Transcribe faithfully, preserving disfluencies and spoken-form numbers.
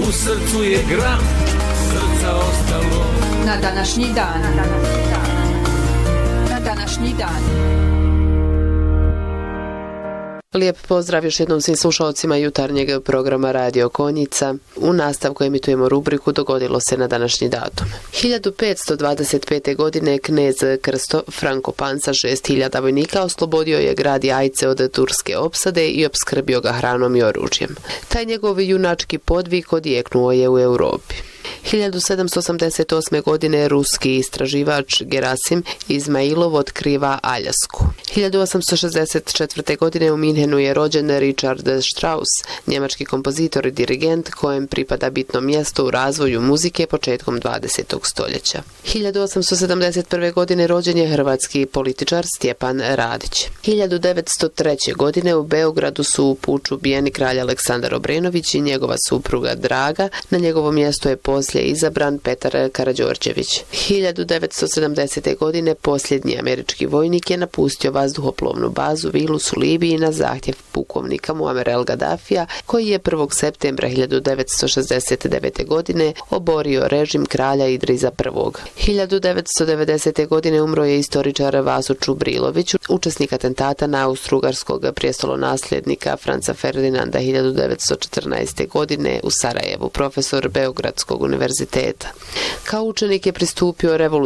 u srcu je gram srca ostalo. Na današnji dan. Na današnji dan. Na današnji dan. Lijep pozdrav još jednom svim slušalcima jutarnjeg programa Radio Konjica. U nastavku emitujemo rubriku Dogodilo se na današnji datum. hiljadu petsto dvadeset pete. godine knez Krsto Frankopan sa šest hiljada vojnika oslobodio je grad Jajce od turske opsade i opskrbio ga hranom i oružjem. Taj njegov junački podvig odjeknuo je u Europi. hiljadu sedamsto osamdeset osme. godine ruski istraživač Gerasim Izmailov otkriva Aljasku. hiljadu osamsto šezdeset četvrte. godine u Minhenu je rođen Richard Strauss, njemački kompozitor i dirigent kojem pripada bitno mjesto u razvoju muzike početkom dvadesetog stoljeća. hiljadu osamsto sedamdeset prve. godine rođen je hrvatski političar Stjepan Radić. hiljadu devetsto treće. godine u Beogradu su u puču ubijeni kralj Aleksandar Obrenović i njegova supruga Draga. Na njegovo mjesto je poslije izabran Petar Karađorđević. hiljadu devetsto sedamdesete. godine posljednji američki vojnik je napustio vazduhoplovnu bazu Vilus u Libiji na zahtjev pukovnika Muamera el Gaddafija, koji je prvog septembra hiljadu devetsto šezdeset devete. godine oborio režim kralja Idriza prvog. hiljadu devetsto devedesete. godine umro je istoričar Vaso Čubrilović, učesnik atentata na austrougarskog prijestolonasljednika Franca Ferdinanda hiljadu devetsto četrnaeste. godine u Sarajevu, profesor Beogradskog univerziteta. Kao učenik je pristupio revolucionarnom